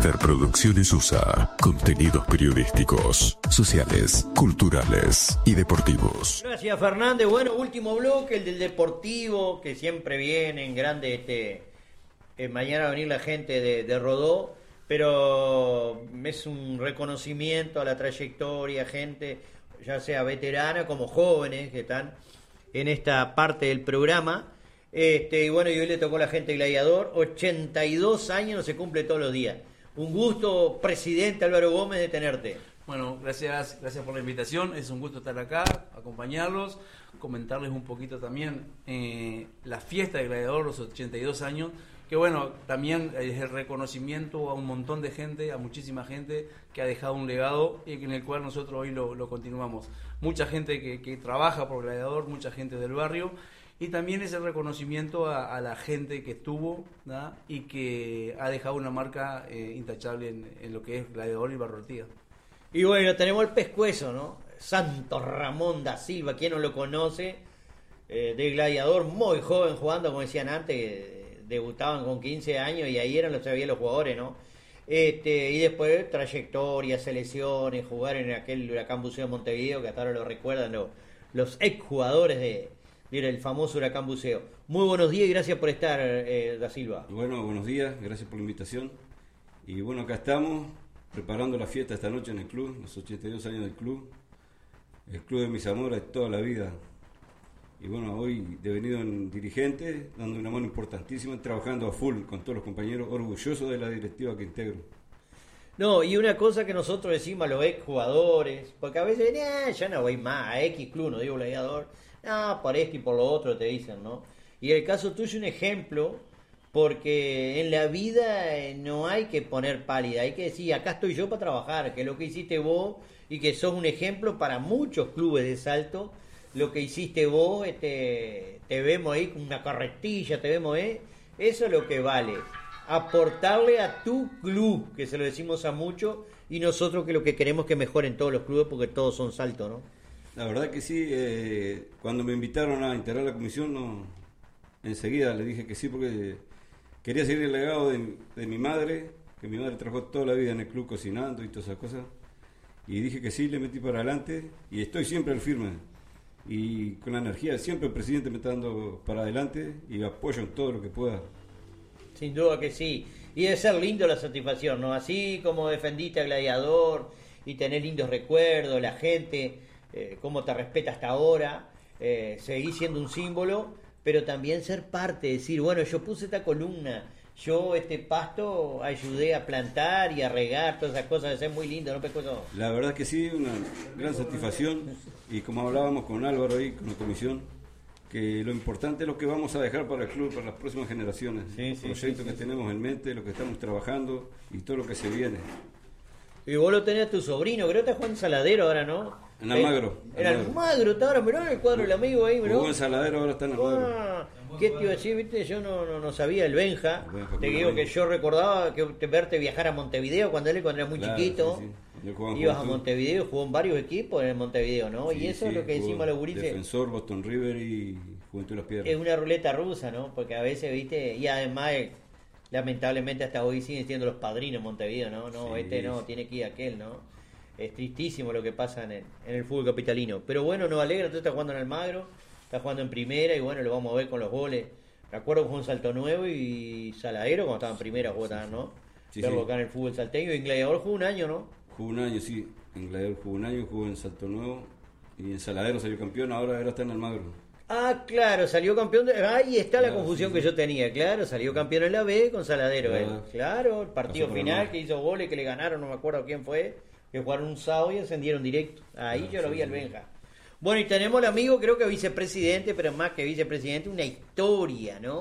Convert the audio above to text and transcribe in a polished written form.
Ballester Producciones USA. Contenidos periodísticos, sociales, culturales y deportivos. Gracias, Fernández. Bueno, último bloque, el del deportivo, que siempre viene en grande. Mañana va a venir la gente de Rodó, pero es un reconocimiento a la trayectoria, gente, ya sea veterana como jóvenes que están en esta parte del programa. Y bueno, y hoy le tocó a la gente Gladiador, 82 años, no se cumple todos los días. Un gusto, presidente Álvaro Gómez, de tenerte. Bueno, gracias por la invitación, es un gusto estar acá, acompañarlos, comentarles un poquito también la fiesta de Gladiador, los 82 años, que bueno, también es el reconocimiento a un montón de gente, a muchísima gente que ha dejado un legado y en el cual nosotros hoy lo continuamos. Mucha gente que trabaja por Gladiador, mucha gente del barrio. Y también es el reconocimiento a la gente que estuvo, ¿no? Y que ha dejado una marca intachable en lo que es Gladiador y Barrio Ortigas. Y bueno, tenemos el pescuezo, ¿no? Santo Ramón da Silva, quien no lo conoce, de Gladiador, muy joven jugando, como decían antes, debutaban con 15 años y ahí eran los jugadores, ¿no? Y después trayectoria, selecciones, jugar en aquel Huracán Buceo de Montevideo, que hasta ahora lo recuerdan los exjugadores del famoso Huracán Buceo. Muy buenos días y gracias por estar, da Silva. Bueno, buenos días, gracias por la invitación. Y bueno, acá estamos preparando la fiesta esta noche en el club, los 82 años del club, el club de mis amores toda la vida. Y bueno, hoy devenido en dirigente, dando una mano importantísima, trabajando a full con todos los compañeros, orgulloso de la directiva que integro. No, y una cosa que nosotros decimos a los exjugadores, porque a veces, ya no voy más a X club, no digo Gladiador, por esto y por lo otro te dicen, ¿no? Y el caso tuyo es un ejemplo, porque en la vida no hay que poner pálida, hay que decir, acá estoy yo para trabajar, que lo que hiciste vos, y que sos un ejemplo para muchos clubes de Salto, lo que hiciste vos, te vemos ahí con una carretilla, te vemos, eso es lo que vale, aportarle a tu club, que se lo decimos a muchos, y nosotros que lo que queremos que mejoren todos los clubes, porque todos son Salto, ¿no? La verdad que sí, cuando me invitaron a integrar la comisión, enseguida le dije que sí, porque quería seguir el legado de mi madre, que mi madre trabajó toda la vida en el club cocinando y todas esas cosas, y dije que sí, le metí para adelante, y estoy siempre al firme, y con la energía, siempre el presidente me está dando para adelante, y apoyo en todo lo que pueda. Sin duda que sí, y debe ser lindo la satisfacción, ¿no? Así como defendiste a Gladiador, y tener lindos recuerdos, la gente... cómo te respeta hasta ahora, seguir siendo un símbolo, pero también ser parte, decir, bueno, yo puse esta columna, yo este pasto ayudé a plantar y a regar, todas esas cosas, es muy lindo, ¿no, Pescozo? La verdad que sí, una gran satisfacción, y como hablábamos con Álvaro ahí, con la comisión, que lo importante es lo que vamos a dejar para el club, para las próximas generaciones, los proyectos que tenemos en mente, lo que estamos trabajando y todo lo que se viene. Y vos lo tenés a tu sobrino, creo que está Juan Saladero ahora, ¿no? En Almagro. En Almagro, está ahora, mirá el cuadro del amigo ahí, mirá. Jugó en Saladero, ahora está en Almagro. ¿Qué te iba a decir? Viste, yo no sabía el Benja. Te digo que yo recordaba que verte viajar a Montevideo cuando era muy chiquito. Sí. Ibas a Montevideo, jugó en varios equipos en Montevideo, ¿no? Sí, y eso es lo que decimos a los gurises. Defensor, Boston River y Juventud de las Piedras. Es una ruleta rusa, ¿no? Porque a veces, viste, y además, lamentablemente hasta hoy siguen siendo los padrinos en Montevideo, ¿no? No, no, tiene que ir aquel, ¿no? Es tristísimo lo que pasa en el fútbol capitalino. Pero bueno, nos alegra, tú estás jugando en Almagro, estás jugando en primera y bueno, lo vamos a ver con los goles. Me acuerdo con Salto Nuevo y Saladero cuando estaba en primera, jugó también, ¿no? Verlo acá en el fútbol salteño. Y en Gladiador jugó un año, ¿no? Jugó un año, sí. En Gladiador jugó un año, jugó en Salto Nuevo y en Saladero salió campeón, ahora está en Almagro. Ah, claro, salió campeón. Ahí está la confusión que yo tenía. Claro, salió campeón en la B con Saladero. Claro, el partido final que hizo goles, que le ganaron, no me acuerdo quién fue. Que jugaron un sábado y ascendieron directo. Ahí yo lo vi al Benja. Bueno, y tenemos al amigo, creo que vicepresidente, pero más que vicepresidente, una historia, ¿no?